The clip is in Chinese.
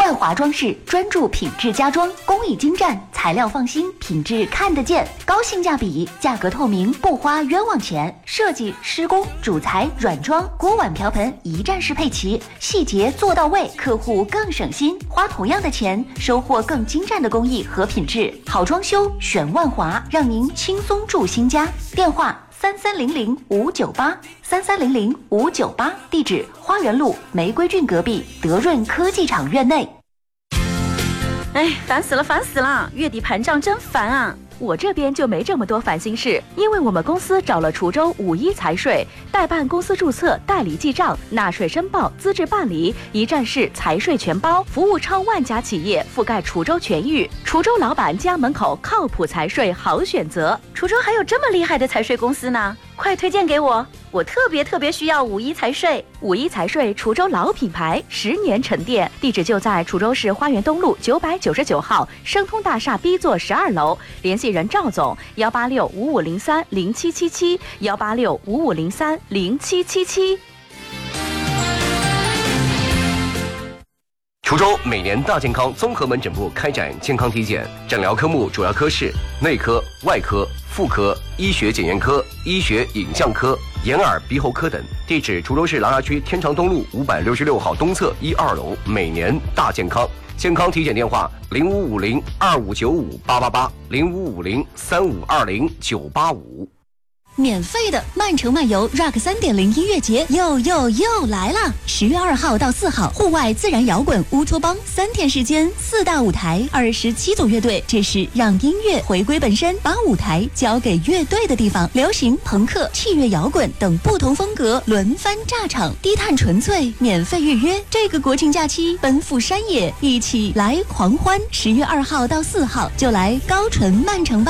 万华装饰专注品质家装，工艺精湛，材料放心，品质看得见，高性价比，价格透明，不花冤枉钱。设计、施工、主材、软装、锅碗瓢盆一站式配齐，细节做到位，客户更省心，花同样的钱，收获更精湛的工艺和品质。好装修选万华，让您轻松住新家。电话3300-598，3300-598，地址花园路玫瑰郡隔壁德润科技厂院内。 哎，烦死了！月底盘账真烦啊！我这边就没这么多烦心事，因为我们公司找了滁州51财税，代办公司注册、代理记账、纳税申报、资质办理，一站式财税全包，服务超万家企业，覆盖滁州全域。滁州老板家门口靠谱财税好选择。滁州还有这么厉害的财税公司呢？快推荐给我！我特别需要51财税。51财税，滁州老品牌，10年沉淀，地址就在滁州市花园东路999号生通大厦 B 座12楼，联系人赵总18655030777，18655030777。 滁州每年大健康综合门诊部开展健康体检，诊疗科目主要科室内科、外科、妇科、医学检验科、医学影像科、眼耳鼻喉科等。地址滁州市琅琊区天长东路566号东侧1、2楼，每年大健康。健康体检电话0550-2595-888，0550-3520-985。 免费的曼城漫游 Rock 3.0 音乐节又来了！10月2号到4号，户外自然摇滚乌托邦3天时间，4大舞台，27组乐队，这是让音乐回归本身，把舞台交给乐队的地方。流行、朋克、器乐摇滚等不同风格轮番炸场，低碳纯粹，免费预约。这个国庆假期奔赴山野，一起来狂欢！10月2号到4号就来高淳曼城吧。